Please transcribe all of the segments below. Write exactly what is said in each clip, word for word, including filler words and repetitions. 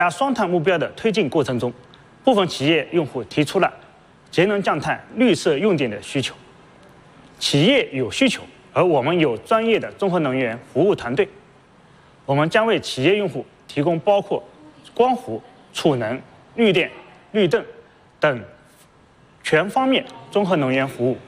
达双碳目标的推进过程中，部分企业用户提出了节能降碳、绿色用电的需求。企业有需求，而我们有专业的综合能源服务团队，我们将为企业用户提供包括光伏、储能、绿电、绿灯等全方面综合能源服务。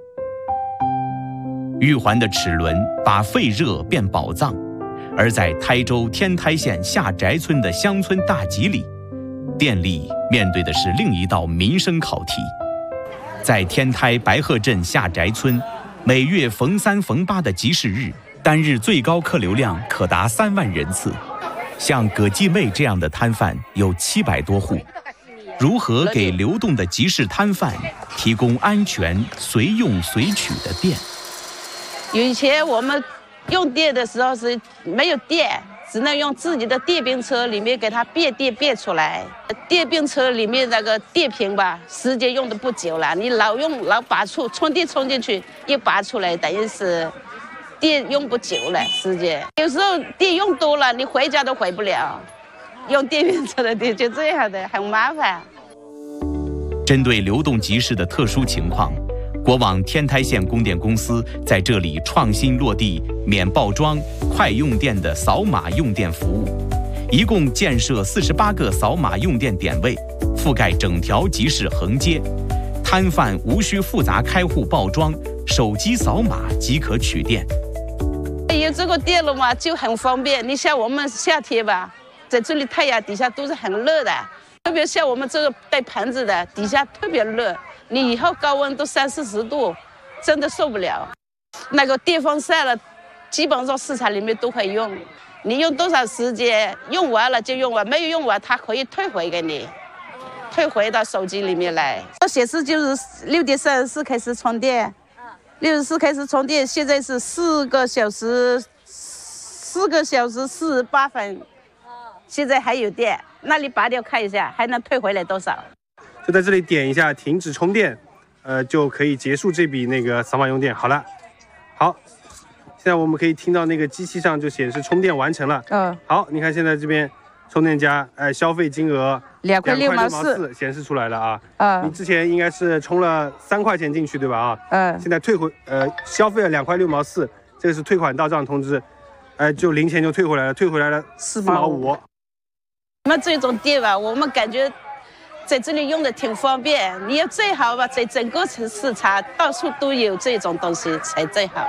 玉环的齿轮把废热变宝藏，而在台州天台县下宅村的乡村大集里，电力面对的是另一道民生考题。在天台白鹤镇下宅村，每月逢三逢八的集市日，单日最高客流量可达三万人次。像葛继妹这样的摊贩有七百多户，如何给流动的集市摊贩提供安全、随用随取的电？ 以前我们用电的时候是没有电，只能用自己的电瓶车里面给它变电变出来。电瓶车里面那个电瓶吧，时间用的不久了，你老用老拔出，充电充进去又拔出来，等于是电用不久了，时间。有时候电用多了，你回家都回不了。用电瓶车的电就这样的，很麻烦。 针对流动集市的特殊情况，国网天台县供电公司在这里创新落地免爆装、快用电的扫码用电服务，一共建设四十八个扫码用电点位，覆盖整条集市横街，摊贩无需复杂开户报装，手机扫码即可取电。 有这个电了嘛，就很方便。你像我们夏天吧，在这里太阳底下都是很热的，特别像我们这个带盆子的，底下特别热。你以后高温都三四十度，真的受不了。那个电风扇了，基本上市场里面都会用。你用多少时间，用完了就用完，没有用完它可以退回给你，退回到手机里面来。这显示就是六点三十四开始充电，六十四开始充电，现在是四个小时，四个小时四十八分，现在还有电。那你拔掉看一下，还能退回来多少？ 就在这里点一下停止充电，呃，就可以结束这笔那个扫码用电。好了，好，现在我们可以听到那个机器上就显示充电完成了。嗯，好，你看现在这边充电家，哎、呃，消费金额两块六毛四显示出来了啊。嗯，你之前应该是充了三块钱进去对吧？啊，嗯，现在退回，呃，消费了两块六毛四，这个是退款到账通知，哎、呃，就零钱就退回来了，退回来了四毛五。 那这种电吧，我们感觉在这里用的挺方便，你要最好吧，在整个城市场到处都有这种东西才最好。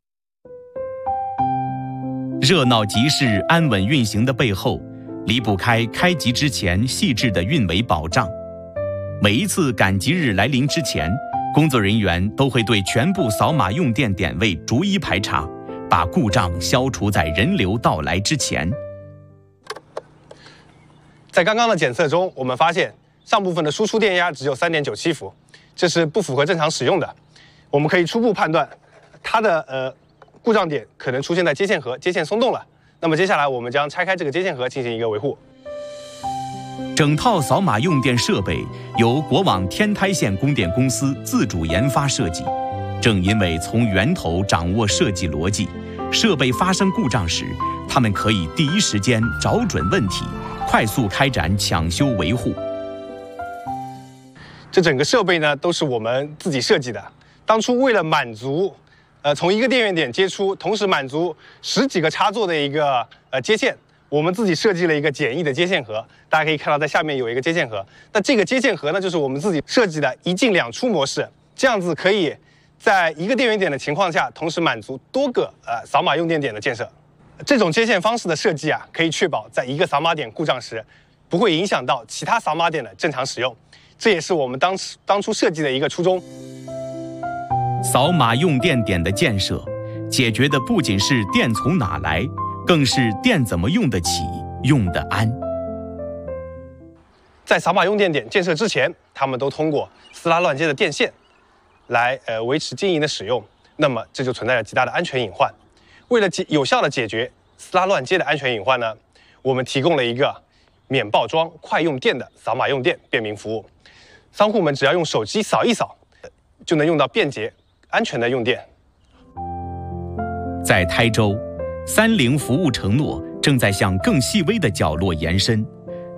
热闹集市安稳运行的背后，离不开开集之前细致的运维保障。每一次赶集日来临之前，工作人员都会对全部扫码用电点位逐一排查，把故障消除在人流到来之前。 在刚刚的检测中，我们发现上部分的输出电压只有 三点九七伏，这是不符合正常使用的。我们可以初步判断，它的呃故障点可能出现在接线盒，接线松动了。那么接下来我们将拆开这个接线盒进行一个维护。 整套扫码用电设备由国网天台县供电公司自主研发设计。正因为从源头掌握设计逻辑，设备发生故障时，他们可以第一时间找准问题，快速开展抢修维护。 这整个设备呢都是我们自己设计的。当初为了满足，呃，从一个电源点接出，同时满足十几个插座的一个呃接线，我们自己设计了一个简易的接线盒。大家可以看到，在下面有一个接线盒。那这个接线盒呢，就是我们自己设计的一进两出模式，这样子可以在一个电源点的情况下，同时满足多个呃扫码用电点的建设。这种接线方式的设计啊，可以确保在一个扫码点故障时，不会影响到其他扫码点的正常使用。这也是我们当时当初设计的一个初衷。 扫码用电点的建设，解决的不仅是电从哪来，更是电怎么用得起、用得安。 在扫码用电点建设之前，他们都通过撕拉乱接的电线来呃维持经营的使用，那么这就存在着极大的安全隐患。为了有效的解决撕拉乱接的安全隐患呢，我们提供了一个免爆装、快用电的扫码用电便民服务。商户们只要用手机扫一扫，就能用到便捷、安全的用电。 在台州，三菱服务承诺正在向更细微的角落延伸。